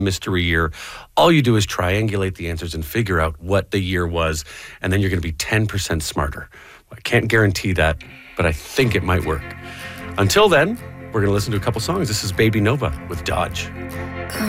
mystery year. All you do is triangulate the answers and figure out what the year was, and then you're going to be 10% smarter. I can't guarantee that, but I think it might work. Until then, we're going to listen to a couple songs. This is Baby Nova with Dodge.